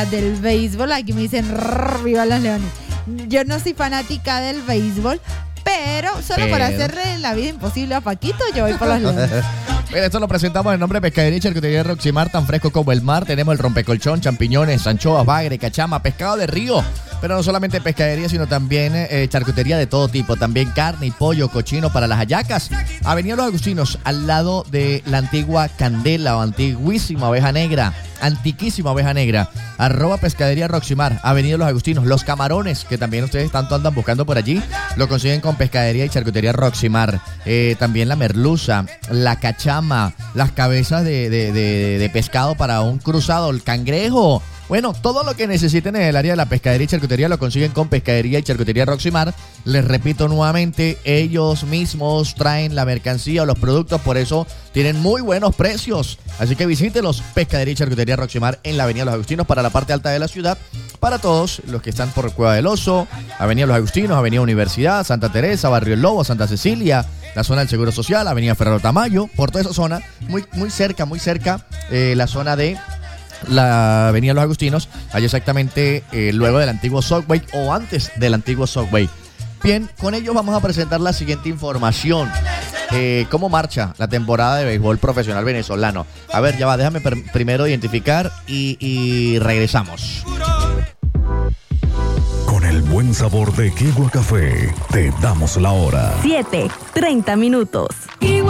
del béisbol, aquí me dicen viva los Leones. Yo no soy fanática del béisbol, pero solo por hacerle la vida imposible a Paquito, yo voy por los Leones. Mira, esto lo presentamos en nombre de Pescadería y Charcutería Roximar, tan fresco como el mar. Tenemos el rompecolchón, champiñones, anchoas, bagre, cachama, pescado de río. Pero no solamente pescadería, sino también charcutería de todo tipo. También carne y pollo, cochino para las hallacas. Avenida Los Agustinos, al lado de la antigua Candela o antiguísima Oveja Negra. Antiquísima Oveja Negra. @Pescadería Roximar, Avenida Los Agustinos. Los camarones, que también ustedes tanto andan buscando por allí, lo consiguen con Pescadería y Charcutería Roximar. También la merluza, la cachama, las cabezas de pescado para un cruzado, el cangrejo. Bueno, todo lo que necesiten en el área de la pescadería y charcutería lo consiguen con Pescadería y Charcutería Roximar. Les repito nuevamente, ellos mismos traen la mercancía o los productos, por eso tienen muy buenos precios. Así que visítelos, Pescadería y Charcutería Roximar en la Avenida Los Agustinos para la parte alta de la ciudad. Para todos los que están por Cueva del Oso, Avenida Los Agustinos, Avenida Universidad, Santa Teresa, Barrio El Lobo, Santa Cecilia, la zona del Seguro Social, Avenida Ferrero Tamayo, por toda esa zona, muy cerca, la zona de la Avenida Los Agustinos, allá exactamente luego del antiguo Subway o antes del antiguo Subway. Bien, con ello vamos a presentar la siguiente información. ¿Cómo marcha la temporada de béisbol profesional venezolano? A ver, ya va, déjame primero identificar y regresamos. Con el buen sabor de Kigua Café, te damos la hora. 7:30.